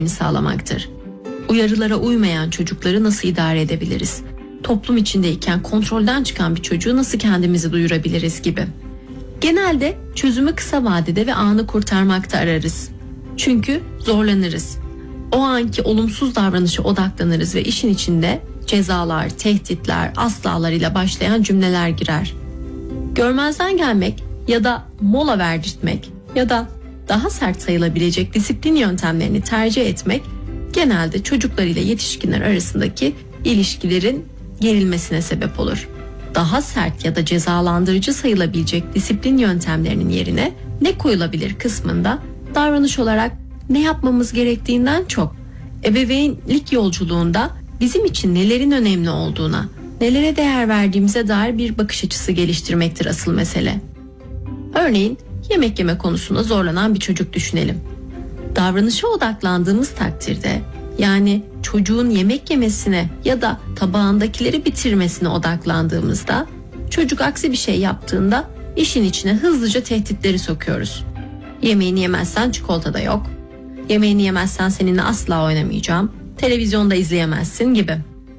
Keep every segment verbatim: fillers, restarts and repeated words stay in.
sağlamaktır. Uyarılara uymayan çocukları nasıl idare edebiliriz? Toplum içindeyken kontrolden çıkan bir çocuğu nasıl kendimizi duyurabiliriz gibi. Genelde çözümü kısa vadede ve anı kurtarmakta ararız. Çünkü zorlanırız. O anki olumsuz davranışa odaklanırız ve işin içinde cezalar, tehditler, aslalar ile başlayan cümleler girer. Görmezden gelmek ya da mola verdirtmek ya da daha sert sayılabilecek disiplin yöntemlerini tercih etmek genelde çocuklar ile yetişkinler arasındaki ilişkilerin gerilmesine sebep olur. Daha sert ya da cezalandırıcı sayılabilecek disiplin yöntemlerinin yerine ne koyulabilir kısmında davranış olarak ne yapmamız gerektiğinden çok ebeveynlik yolculuğunda bizim için nelerin önemli olduğuna, nelere değer verdiğimize dair bir bakış açısı geliştirmektir asıl mesele. Örneğin yemek yeme konusunda zorlanan bir çocuk düşünelim. Davranışa odaklandığımız takdirde, yani çocuğun yemek yemesine ya da tabağındakileri bitirmesine odaklandığımızda, çocuk aksi bir şey yaptığında işin içine hızlıca tehditleri sokuyoruz. Yemeğini yemezsen çikolata da yok, yemeğini yemezsen seninle asla oynamayacağım, televizyonda izleyemezsin gibi.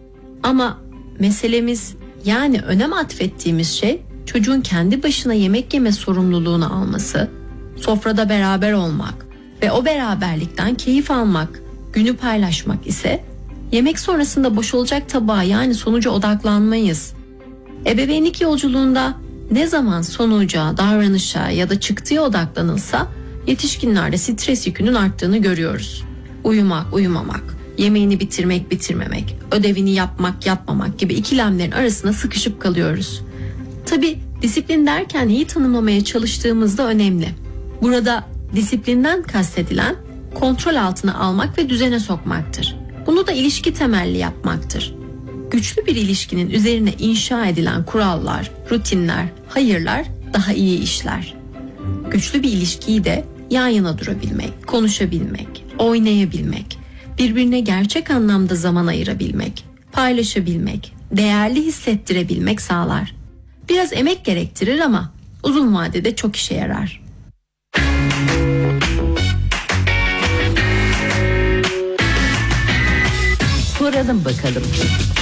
Ama meselemiz, yani önem atfettiğimiz şey çocuğun kendi başına yemek yeme sorumluluğunu alması, sofrada beraber olmak ve o beraberlikten keyif almak, günü paylaşmak ise yemek sonrasında boşalacak tabağa, yani sonuca odaklanmayız. Ebeveynlik yolculuğunda ne zaman sonuca, davranışa ya da çıktıya odaklanılsa yetişkinlerde stres yükünün arttığını görüyoruz. Uyumak, uyumamak, yemeğini bitirmek, bitirmemek, ödevini yapmak, yapmamak gibi ikilemlerin arasında sıkışıp kalıyoruz. Tabii disiplin derken iyi tanımlamaya çalıştığımızda önemli. Burada disiplinden kastedilen kontrol altına almak ve düzene sokmaktır. Bunu da ilişki temelli yapmaktır. Güçlü bir ilişkinin üzerine inşa edilen kurallar, rutinler, hayırlar daha iyi işler. Güçlü bir ilişkiyi de yan yana durabilmek, konuşabilmek, oynayabilmek, birbirine gerçek anlamda zaman ayırabilmek, paylaşabilmek, değerli hissettirebilmek sağlar. Biraz emek gerektirir ama uzun vadede çok işe yarar. Soralım bakalım.